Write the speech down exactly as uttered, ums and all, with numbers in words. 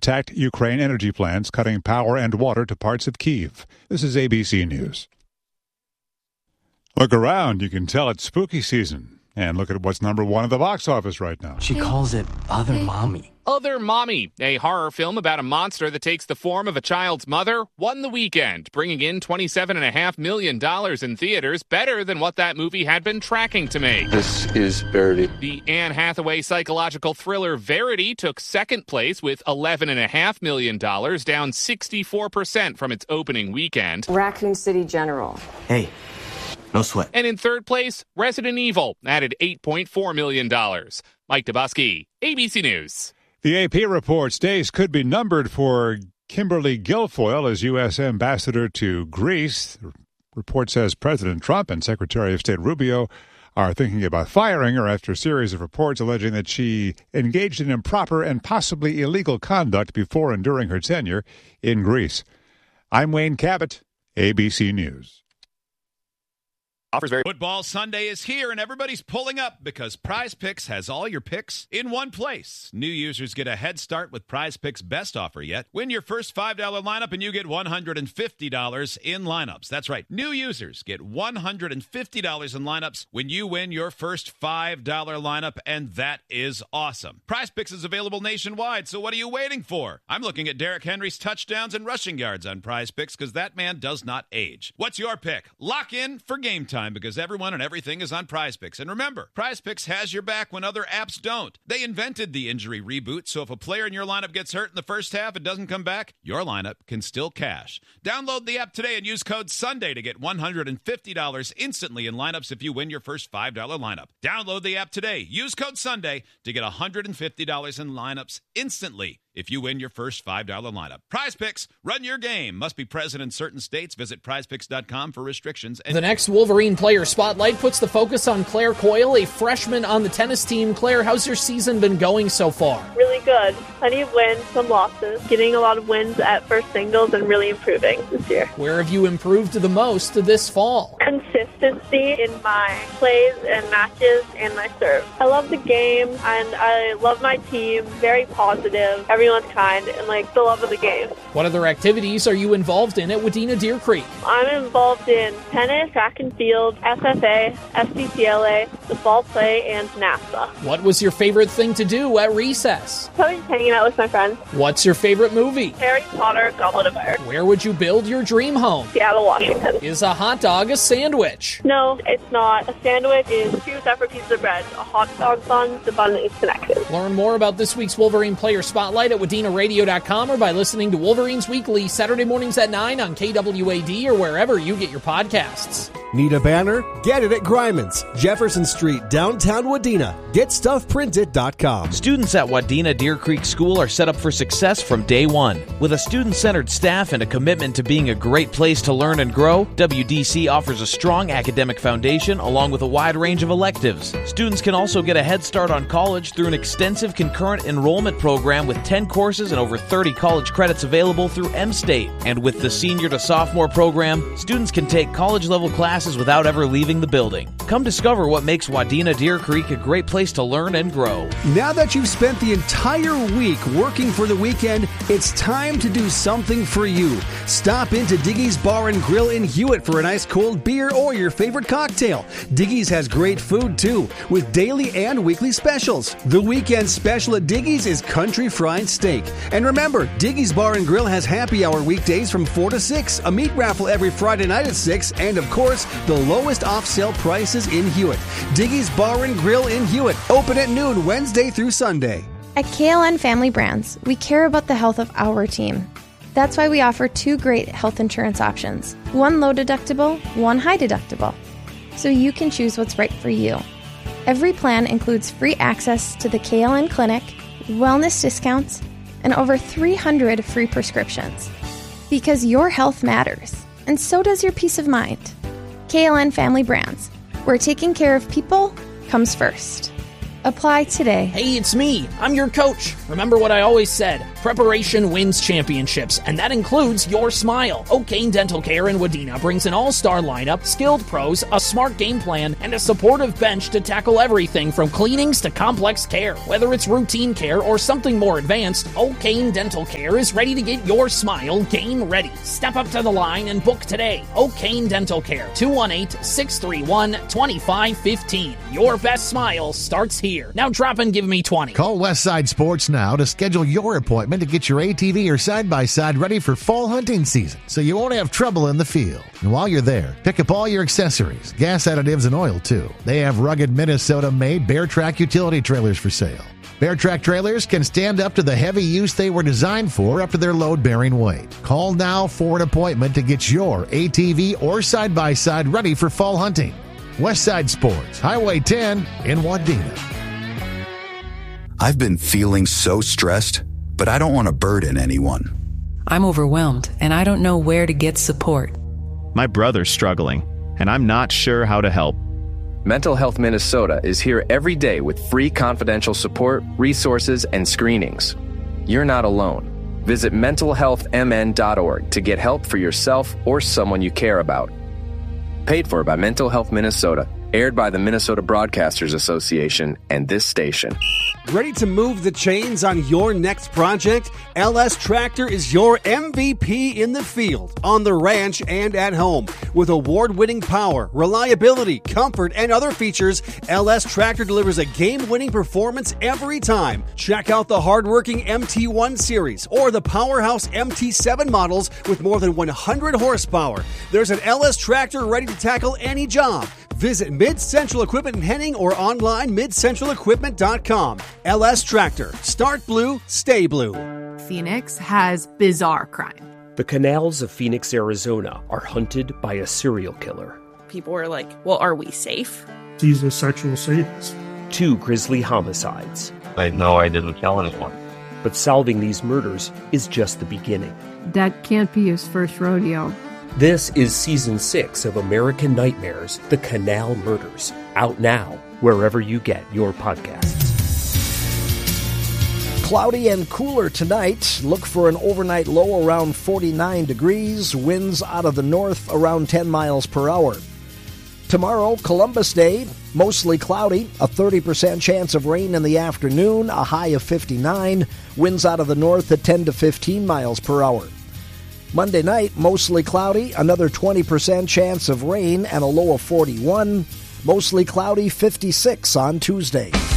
attacked Ukraine energy plants, cutting power and water to parts of Kyiv. This is A B C News. Look around. You can tell it's spooky season. And look at what's number one at the box office right now. She calls it Other Mommy. Other Mommy, a horror film about a monster that takes the form of a child's mother, won the weekend, bringing in twenty-seven point five million dollars in theaters, better than what that movie had been tracking to make. This is Verity. The Anne Hathaway psychological thriller Verity took second place with eleven point five million dollars, down sixty-four percent from its opening weekend. Raccoon City General. Hey. No sweat. And in third place, Resident Evil added eight point four million dollars. Mike Dubusky, A B C News. The A P reports days could be numbered for Kimberly Guilfoyle as U S ambassador to Greece. The report says President Trump and Secretary of State Rubio are thinking about firing her after a series of reports alleging that she engaged in improper and possibly illegal conduct before and during her tenure in Greece. I'm Wayne Cabot, A B C News. Offers very Football Sunday is here, and everybody's pulling up because Prize Picks has all your picks in one place. New users get a head start with Prize Picks' best offer yet. Win your first five dollars lineup, and you get one hundred fifty dollars in lineups. That's right. New users get one hundred fifty dollars in lineups when you win your first five dollars lineup, and that is awesome. Prize Picks is available nationwide, so what are you waiting for? I'm looking at Derrick Henry's touchdowns and rushing yards on Prize Picks because that man does not age. What's your pick? Lock in for game time. Because everyone and everything is on Prize Picks. And remember, Prize Picks has your back when other apps don't. They invented the injury reboot, so if a player in your lineup gets hurt in the first half and doesn't come back, your lineup can still cash. Download the app today and use code SUNDAY to get one hundred fifty dollars instantly in lineups if you win your first five dollars lineup. Download the app today. Use code SUNDAY to get one hundred fifty dollars in lineups instantly if you win your first five dollars lineup. Prize Picks, run your game. Must be present in certain states. Visit prize picks dot com for restrictions. The next Wolverine Player Spotlight puts the focus on Claire Coyle, a freshman on the tennis team. Claire, how's your season been going so far? Really good. Plenty of wins, some losses. Getting a lot of wins at first singles and really improving this year. Where have you improved the most this fall? Consistency in my plays and matches and my serve. I love the game and I love my team. Very positive. Everyone's kind and like the love of the game. What other activities are you involved in at Wadena Deer Creek? I'm involved in tennis, track and field, S F A, S C C L A, the fall play, and NASA. What was your favorite thing to do at recess? Probably just hanging out with my friends. What's your favorite movie? Harry Potter, Goblet of Fire. Where would you build your dream home? Seattle, Washington. Is a hot dog a sandwich? No, it's not. A sandwich is two separate pieces of bread. A hot dog bun, the bun is connected. Learn more about this week's Wolverine Player Spotlight at wadena radio dot com or by listening to Wolverines Weekly Saturday mornings at nine on K W A D or wherever you get your podcasts. Need a banner? Get it at Greiman's, Jefferson Street, downtown Wadena. get stuff printed dot com. Students at Wadena Deer Creek School are set up for success from day one. With a student-centered staff and a commitment to being a great place to learn and grow, W D C offers a strong academic foundation along with a wide range of electives. Students can also get a head start on college through an extensive concurrent enrollment program with ten courses and over thirty college credits available through M-State. And with the senior to sophomore program, students can take college-level classes without ever leaving the building. Come discover what makes Wadena Deer Creek a great place to learn and grow. Now that you've spent the entire week working for the weekend, it's time to do something for you. Stop into Diggy's Bar and Grill in Hewitt for an ice cold beer or your favorite cocktail. Diggy's has great food too, with daily and weekly specials. The weekend special at Diggy's is country fried steak. And remember, Diggy's Bar and Grill has happy hour weekdays from four to six, a meat raffle every Friday night at six, and of course, the lowest off-sale prices in Hewitt. Diggy's Bar and Grill in Hewitt, open at noon Wednesday through Sunday. At K L N Family Brands, we care about the health of our team. That's why we offer two great health insurance options, one low deductible, one high deductible, so you can choose what's right for you. Every plan includes free access to the K L N Clinic, wellness discounts, and over three hundred free prescriptions. Because your health matters, and so does your peace of mind. K L N Family Brands, where taking care of people comes first. Apply today. Hey, it's me. I'm your coach. Remember what I always said. Preparation wins championships, and that includes your smile. O'Kane Dental Care in Wadena brings an all-star lineup, skilled pros, a smart game plan, and a supportive bench to tackle everything from cleanings to complex care. Whether it's routine care or something more advanced, O'Kane Dental Care is ready to get your smile game ready. Step up to the line and book today. O'Kane Dental Care, two one eight, six three one, two five one five. Your best smile starts here. Now drop and give me twenty. Call Westside Sports now to schedule your appointment to get your A T V or side-by-side ready for fall hunting season so you won't have trouble in the field. And while you're there, pick up all your accessories, gas additives, and oil too. They have rugged Minnesota-made Bear Track utility trailers for sale. Bear Track trailers can stand up to the heavy use they were designed for up to their load-bearing weight. Call now for an appointment to get your A T V or side-by-side ready for fall hunting. Westside Sports, Highway ten in Wadena. I've been feeling so stressed, but I don't want to burden anyone. I'm overwhelmed, and I don't know where to get support. My brother's struggling, and I'm not sure how to help. Mental Health Minnesota is here every day with free confidential support, resources, and screenings. You're not alone. Visit mental health m n dot org to get help for yourself or someone you care about. Paid for by Mental Health Minnesota. Aired by the Minnesota Broadcasters Association and this station. Ready to move the chains on your next project? L S Tractor is your M V P in the field, on the ranch, and at home. With award-winning power, reliability, comfort, and other features, L S Tractor delivers a game-winning performance every time. Check out the hard-working M T one series or the powerhouse M T seven models with more than one hundred horsepower. There's an L S Tractor ready to tackle any job. Visit Mid-Central Equipment in Henning or online mid central equipment dot com. L S Tractor. Start blue, stay blue. Phoenix has bizarre crime. The canals of Phoenix, Arizona are hunted by a serial killer. People were like, well, are we safe? He's a sexual sadist. Two grisly homicides. I know I didn't kill anyone. But solving these murders is just the beginning. That can't be his first rodeo. This is Season six of American Nightmares, The Canal Murders. Out now, wherever you get your podcasts. Cloudy and cooler tonight. Look for an overnight low around forty-nine degrees. Winds out of the north around ten miles per hour. Tomorrow, Columbus Day, mostly cloudy. A thirty percent chance of rain in the afternoon. A high of fifty-nine. Winds out of the north at ten to fifteen miles per hour. Monday night, mostly cloudy, another twenty percent chance of rain and a low of forty-one. Mostly cloudy, fifty-six on Tuesday.